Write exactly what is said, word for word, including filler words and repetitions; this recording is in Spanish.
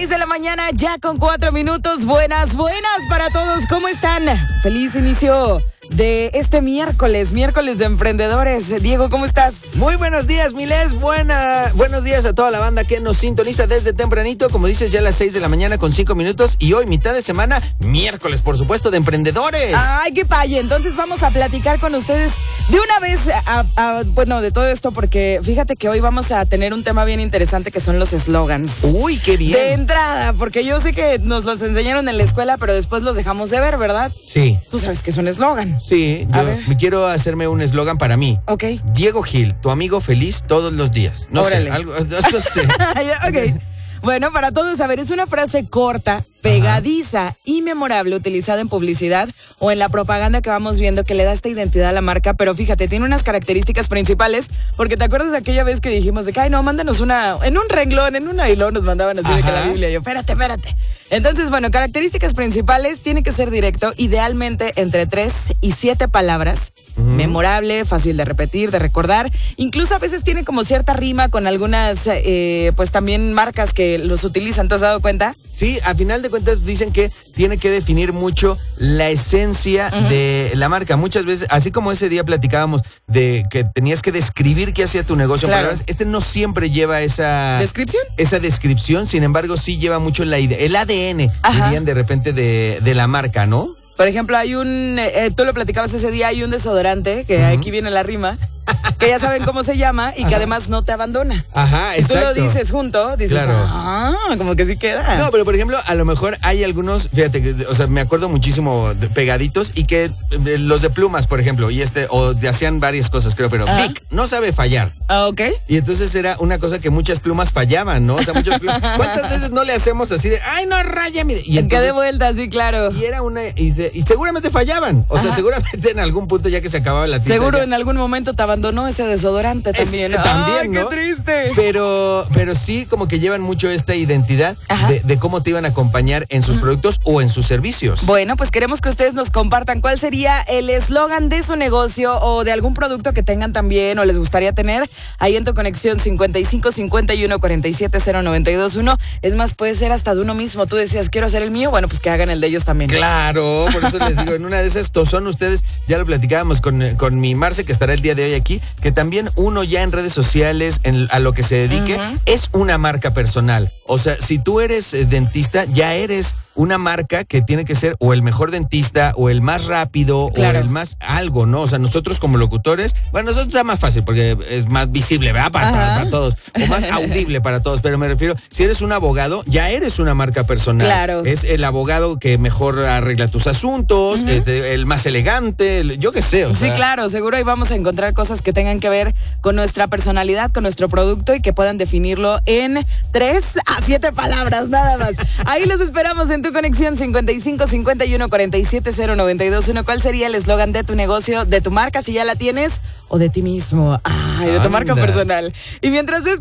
seis de la mañana, ya con cuatro minutos. Buenas, buenas para todos. ¿Cómo están? Feliz inicio de este miércoles, miércoles de emprendedores. Diego, ¿cómo estás? Muy buenos días, Miles. Buena, buenos días a toda la banda que nos sintoniza desde tempranito. Como dices, ya a las seis de la mañana con cinco minutos. Y hoy, mitad de semana, miércoles, por supuesto, de emprendedores. Ay, qué paye. Entonces vamos a platicar con ustedes de una vez, a, a, bueno, de todo esto, porque fíjate que hoy vamos a tener un tema bien interesante que son los eslogans. Uy, qué bien. De entrada, porque yo sé que nos los enseñaron en la escuela, pero después los dejamos de ver, ¿verdad? Sí. Tú sabes que es un eslogan. Sí, A yo ver. me quiero hacerme un eslogan para mí. Ok. Diego Gil, tu amigo feliz todos los días. No Órale. sé, algo, no sé. Ok. Bueno, para todos, a ver, es una frase corta, pegadiza y memorable utilizada en publicidad o en la propaganda que vamos viendo que le da esta identidad a la marca, pero fíjate, tiene unas características principales, porque te acuerdas de aquella vez que dijimos de que, ay, no, mándanos una, en un renglón, en una hilo nos mandaban así de que la Biblia, y yo, espérate, espérate. Entonces, bueno, características principales, tiene que ser directo, idealmente entre tres y siete palabras, uh-huh. memorable, fácil de repetir, de recordar, incluso a veces tiene como cierta rima con algunas, eh, pues también marcas que los utilizan, ¿te has dado cuenta? Sí, a final de cuentas dicen que tiene que definir mucho la esencia uh-huh. de la marca. Muchas veces, así como ese día platicábamos de que tenías que describir qué hacía tu negocio, claro. palabras, este no siempre lleva esa descripción. Esa descripción, sin embargo, sí lleva mucho la idea, el A D N, Ajá. dirían de repente de, de la marca, ¿no? Por ejemplo, hay un, eh, tú lo platicabas ese día, hay un desodorante, que uh-huh. aquí viene la rima, que ya saben cómo se llama y que Ajá. además no te abandona. Ajá, si exacto. Si tú lo dices junto, dices, claro. ah, como que sí queda. No, pero por ejemplo, a lo mejor hay algunos, fíjate, que, o sea, me acuerdo muchísimo de pegaditos y que eh, los de plumas, por ejemplo, y este, o de, hacían varias cosas, creo, pero Ajá. Vic no sabe fallar. Ah, ok. Y entonces era una cosa que muchas plumas fallaban, ¿no? O sea, muchas plumas. ¿Cuántas veces no le hacemos así de, ay, no raya mi... Y que de vuelta, sí, claro. Y era una, y, de, y seguramente fallaban. O Ajá. sea, seguramente en algún punto ya que se acababa la tinta. Seguro ya... en algún momento te abandonó ese desodorante también. Es, ¿no? También, ay, ¿no? qué triste. Pero, pero sí como que llevan mucho esta identidad de, de cómo te iban a acompañar en sus uh-huh. productos o en sus servicios. Bueno, pues queremos que ustedes nos compartan cuál sería el eslogan de su negocio o de algún producto que tengan también o les gustaría tener ahí en tu conexión cincuenta y cinco cincuenta y uno cuarenta y siete cero noventa y dos uno. Es más, puede ser hasta de uno mismo. Tú decías, quiero hacer el mío, bueno, pues que hagan el de ellos también. Claro, por eso les digo, en una de esas son ustedes, ya lo platicábamos con, con mi Marce, que estará el día de hoy aquí, que también uno ya en redes sociales, en, a lo que se dedique, uh-huh. es una marca personal. O sea, si tú eres eh, dentista, ya eres una marca que tiene que ser o el mejor dentista o el más rápido claro. o el más algo, ¿no? O sea, nosotros como locutores, bueno, nosotros está más fácil porque es más visible, ¿verdad? Para, para, para todos, o más audible para todos, pero me refiero, si eres un abogado, ya eres una marca personal. Claro. Es el abogado que mejor arregla tus asuntos, uh-huh. eh, el más elegante, el, yo qué sé. O sí, sea. claro, seguro ahí vamos a encontrar cosas que tengan que ver con nuestra personalidad, con nuestro producto y que puedan definirlo en tres a siete palabras, nada más. Ahí los esperamos en tu conexión cincuenta y cinco cincuenta y uno cuarenta y siete cero noventa y dos uno. ¿Cuál sería el eslogan de tu negocio, de tu marca, si ya la tienes, o de ti mismo? Ay, de tu marca personal. Y mientras